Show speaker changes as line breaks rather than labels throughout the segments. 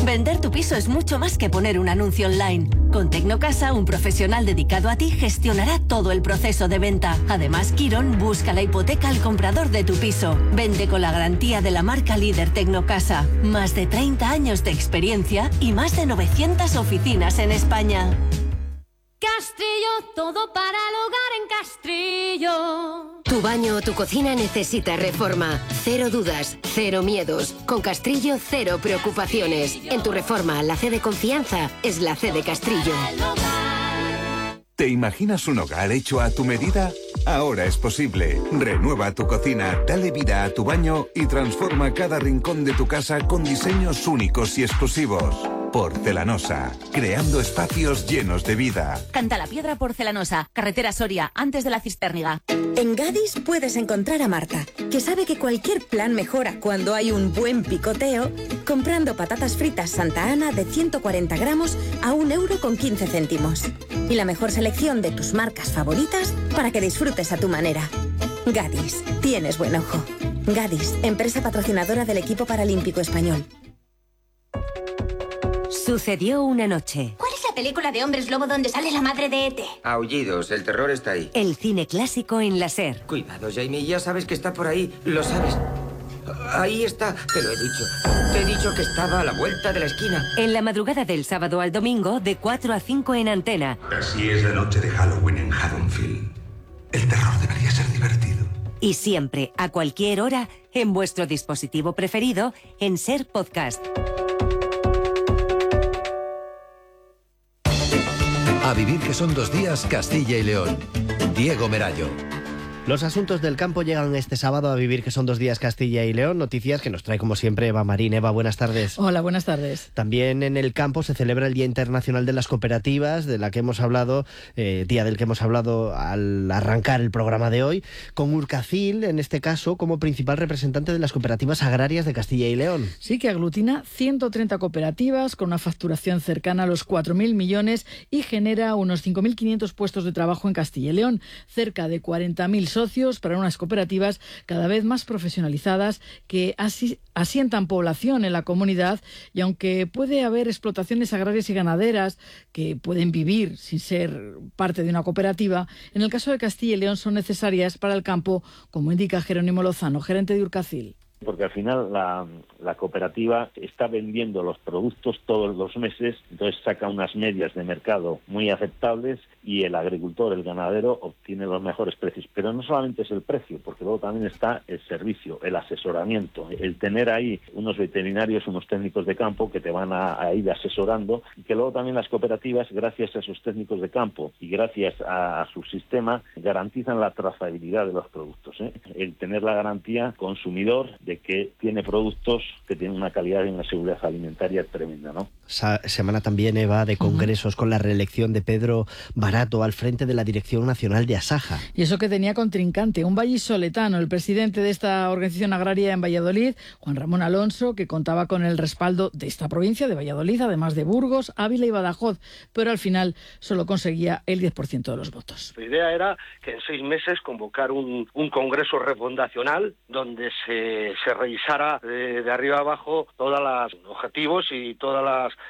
Vender tu piso es mucho más que poner un anuncio online. Con Tecnocasa, un profesional dedicado a ti gestionará todo el proceso de venta. Además, Quirón busca la hipoteca al comprador de tu piso. Vende con la garantía de la marca líder Tecnocasa. Más de 30 años de experiencia y más de 900 oficinas en España.
Castrillo, todo para el hogar en Castrillo.
Tu baño o tu cocina necesita reforma. Cero dudas, cero miedos. Con Castrillo, cero preocupaciones. En tu reforma, la C de confianza es la C de Castrillo.
¿Te imaginas un hogar hecho a tu medida? Ahora es posible. Renueva tu cocina, dale vida a tu baño y transforma cada rincón de tu casa con diseños únicos y exclusivos. Porcelanosa, creando espacios llenos de vida.
Cantalapiedra Porcelanosa, carretera Soria, antes de la Cistérniga.
En Gadis puedes encontrar a Marta, que sabe que cualquier plan mejora cuando hay un buen picoteo, comprando patatas fritas Santa Ana de 140 gramos a 1,15 €. Y la mejor selección de tus marcas favoritas para que disfrutes a tu manera. Gadis, tienes buen ojo. Gadis, empresa patrocinadora del equipo paralímpico español.
Sucedió una noche.
¿Cuál es la película de hombres lobo donde sale la madre de E.T.?
Aullidos, el terror está ahí.
El cine clásico en la SER.
Cuidado, Jamie, ya sabes que está por ahí, lo sabes. Ahí está, te lo he dicho. Te he dicho que estaba a la vuelta de la esquina.
En la madrugada del sábado al domingo, de 4 a 5 en Antena.
Así es la noche de Halloween en Haddonfield. El terror debería ser divertido.
Y siempre, a cualquier hora, en vuestro dispositivo preferido, en SER Podcast.
A vivir que son 2 días, Castilla y León. Diego Merallo.
Los asuntos del campo llegan este sábado a Vivir que son 2 días, Castilla y León. Noticias que nos trae como siempre Eva Marín. Eva, buenas tardes.
Hola, buenas tardes.
También en el campo se celebra el Día Internacional de las Cooperativas, de la que hemos hablado, día del que hemos hablado al arrancar el programa de hoy, con Urcacil, en este caso, como principal representante de las cooperativas agrarias de Castilla y León.
Sí, que aglutina 130 cooperativas con una facturación cercana a los 4.000 millones y genera unos 5.500 puestos de trabajo en Castilla y León, cerca de 40.000 socios para unas cooperativas cada vez más profesionalizadas que asientan población en la comunidad, y aunque puede haber explotaciones agrarias y ganaderas que pueden vivir sin ser parte de una cooperativa, en el caso de Castilla y León son necesarias para el campo, como indica Jerónimo Lozano, gerente de Urcacil.
Porque al final la cooperativa está vendiendo los productos todos los meses, entonces saca unas medias de mercado muy aceptables y el agricultor, el ganadero, obtiene los mejores precios. Pero no solamente es el precio, porque luego también está el servicio, el asesoramiento, el tener ahí unos veterinarios, unos técnicos de campo que te van a ir asesorando, y que luego también las cooperativas, gracias a esos técnicos de campo y gracias a su sistema, garantizan la trazabilidad de los productos, El tener la garantía consumidor de que tiene productos que tienen una calidad y una seguridad alimentaria tremenda, ¿no?
Semana también, Eva, de congresos con la reelección de Pedro Barato al frente de la Dirección Nacional de Asaja.
Y eso que tenía contrincante, un vallisoletano, el presidente de esta organización agraria en Valladolid, Juan Ramón Alonso, que contaba con el respaldo de esta provincia, de Valladolid, además de Burgos, Ávila y Badajoz, pero al final solo conseguía el 10% de los votos.
La idea era que en 6 meses convocar un congreso refundacional donde se revisara de arriba abajo todos los objetivos y todos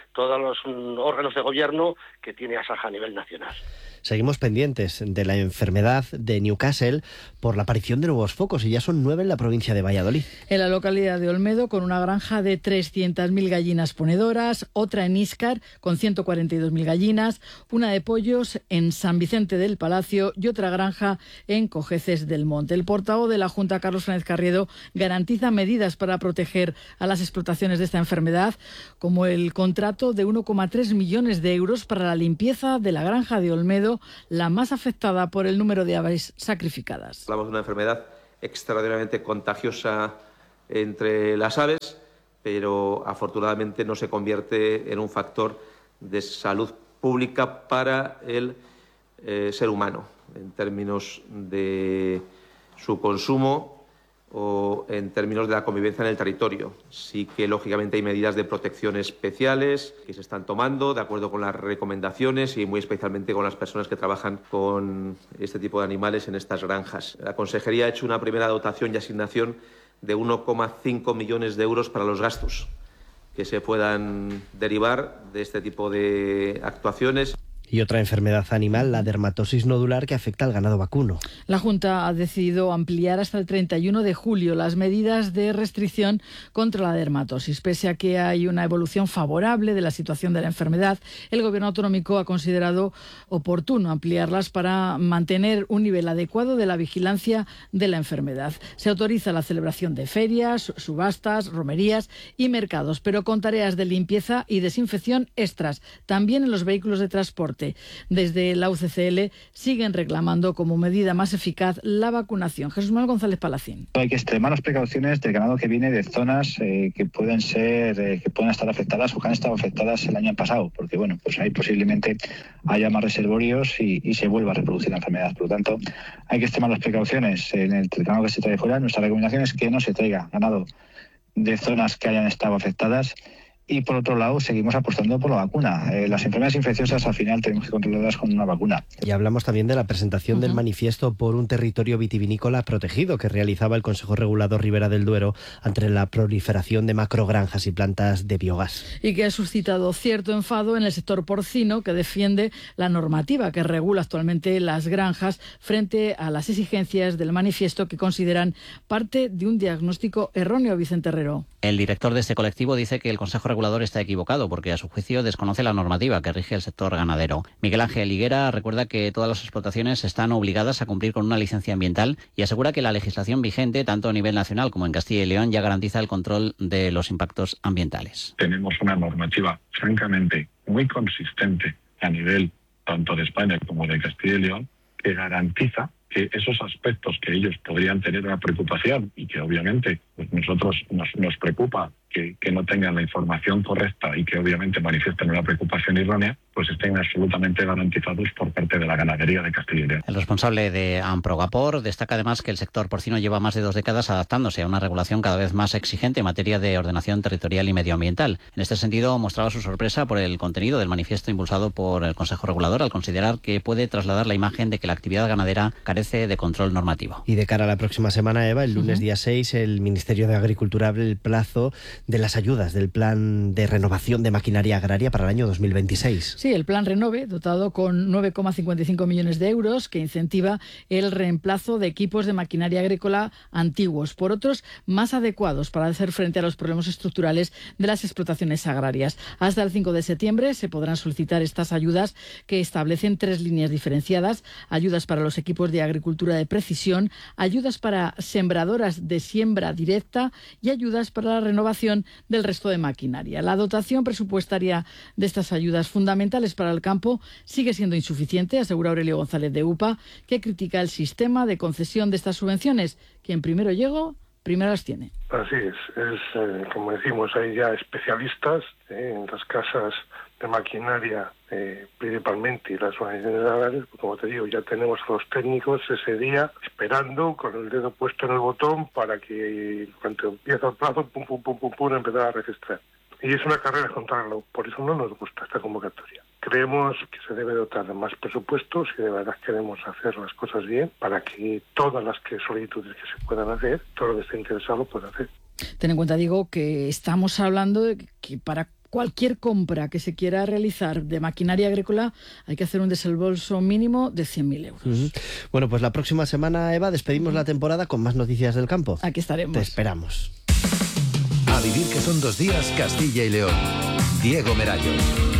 los órganos de gobierno que tiene Asaja a nivel nacional.
Seguimos pendientes de la enfermedad de Newcastle por la aparición de nuevos focos, y ya son 9 en la provincia de Valladolid.
En la localidad de Olmedo, con una granja de 300.000 gallinas ponedoras, otra en Íscar con 142.000 gallinas, una de pollos en San Vicente del Palacio y otra granja en Cojeces del Monte. El portavoz de la Junta, Carlos Fernández Carriedo, garantiza medidas para proteger a las explotaciones de esta enfermedad, como el contrato de 1,3 millones de euros para la limpieza de la granja de Olmedo, la más afectada por el número de aves sacrificadas.
Hablamos de una enfermedad extraordinariamente contagiosa entre las aves, pero afortunadamente no se convierte en un factor de salud pública para el ser humano, en términos de su consumo o en términos de la convivencia en el territorio. Sí que, lógicamente, hay medidas de protección especiales que se están tomando de acuerdo con las recomendaciones y muy especialmente con las personas que trabajan con este tipo de animales en estas granjas. La Consejería ha hecho una primera dotación y asignación de 1,5 millones de euros para los gastos que se puedan derivar de este tipo de actuaciones.
Y otra enfermedad animal, la dermatosis nodular, que afecta al ganado vacuno.
La Junta ha decidido ampliar hasta el 31 de julio las medidas de restricción contra la dermatosis. Pese a que hay una evolución favorable de la situación de la enfermedad, el Gobierno autonómico ha considerado oportuno ampliarlas para mantener un nivel adecuado de la vigilancia de la enfermedad. Se autoriza la celebración de ferias, subastas, romerías y mercados, pero con tareas de limpieza y desinfección extras, también en los vehículos de transporte. Desde la UCCL siguen reclamando como medida más eficaz la vacunación. Jesús Manuel González Palacín.
Hay que extremar las precauciones del ganado que viene de zonas que pueden estar afectadas o que han estado afectadas el año pasado, porque bueno, pues ahí posiblemente haya más reservorios y se vuelva a reproducir la enfermedad. Por lo tanto, hay que extremar las precauciones en el ganado que se trae fuera. Nuestra recomendación es que no se traiga ganado de zonas que hayan estado afectadas. Y por otro lado, seguimos apostando por la vacuna. Las enfermedades infecciosas al final tenemos que controlarlas con una vacuna.
Y hablamos también de la presentación del manifiesto por un territorio vitivinícola protegido que realizaba el Consejo Regulador Ribera del Duero ante la proliferación de macrogranjas y plantas de biogás.
Y que ha suscitado cierto enfado en el sector porcino, que defiende la normativa que regula actualmente las granjas frente a las exigencias del manifiesto, que consideran parte de un diagnóstico erróneo. Vicente Herrero.
El director de este colectivo dice que el Consejo Regulador está equivocado porque a su juicio desconoce la normativa que rige el sector ganadero. Miguel Ángel Higuera recuerda que todas las explotaciones están obligadas a cumplir con una licencia ambiental y asegura que la legislación vigente, tanto a nivel nacional como en Castilla y León, ya garantiza el control de los impactos ambientales.
Tenemos una normativa francamente muy consistente a nivel tanto de España como de Castilla y León que garantiza que esos aspectos que ellos podrían tener una preocupación y que obviamente pues nosotros nos preocupa que no tengan la información correcta y que obviamente manifiesten una preocupación errónea, pues estén absolutamente garantizados por parte de la ganadería de Castilla y León.
El responsable de Amprogapor destaca además que el sector porcino lleva más de 2 décadas adaptándose a una regulación cada vez más exigente en materia de ordenación territorial y medioambiental. En este sentido, mostraba su sorpresa por el contenido del manifiesto impulsado por el Consejo Regulador al considerar que puede trasladar la imagen de que la actividad ganadera carece de control normativo.
Y de cara a la próxima semana, Eva, el lunes día 6, el Ministerio de Agricultura abre el plazo de las ayudas del Plan de Renovación de Maquinaria Agraria para el año 2026.
Sí, el Plan Renove, dotado con 9,55 millones de euros, que incentiva el reemplazo de equipos de maquinaria agrícola antiguos por otros más adecuados para hacer frente a los problemas estructurales de las explotaciones agrarias. Hasta el 5 de septiembre se podrán solicitar estas ayudas, que establecen 3 líneas diferenciadas: ayudas para los equipos de agricultura de precisión, ayudas para sembradoras de siembra directa y ayudas para la renovación del resto de maquinaria. La dotación presupuestaria de estas ayudas fundamentales para el campo sigue siendo insuficiente, asegura Aurelio González de UPA, que critica el sistema de concesión de estas subvenciones. Quien primero llega, primero las tiene.
Así es como decimos, hay ya especialistas en las casas de maquinaria, principalmente, y las organizaciones agrarias. Como te digo, ya tenemos a los técnicos ese día esperando con el dedo puesto en el botón para que cuando empieza el plazo, empezar a registrar. Y es una carrera contra el reloj, por eso no nos gusta esta convocatoria. Creemos que se debe dotar de más presupuestos y de verdad queremos hacer las cosas bien para que todas las solicitudes que se puedan hacer, todo lo que esté interesado pueda hacer.
Ten en cuenta, digo, que estamos hablando de que para cualquier compra que se quiera realizar de maquinaria agrícola hay que hacer un desembolso mínimo de 100.000 euros.
Bueno, pues la próxima semana, Eva, despedimos la temporada con más noticias del campo.
Aquí estaremos.
Te esperamos.
A vivir que son 2 días, Castilla y León. Diego Merallo.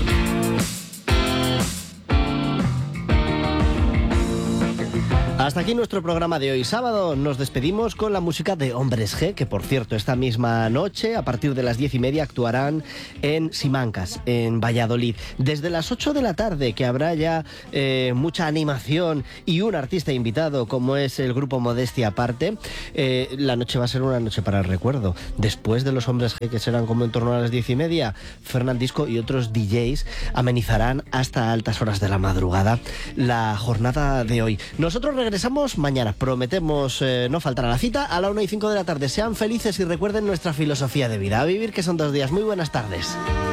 Hasta aquí nuestro programa de hoy sábado. Nos despedimos con la música de Hombres G, que por cierto esta misma noche a partir de las 10:30 actuarán en Simancas, en Valladolid. Desde las 8 de la tarde, que habrá ya mucha animación y un artista invitado como es el grupo Modestia Aparte. La noche va a ser una noche para el recuerdo. Después de los Hombres G, que serán como en torno a las 10:30, Fernandisco y otros DJs amenizarán hasta altas horas de la madrugada la jornada de hoy. Nosotros regresamos mañana, prometemos no faltar a la cita a la 1:05 de la tarde. Sean felices y recuerden nuestra filosofía de vida. A vivir que son 2 días. Muy buenas tardes.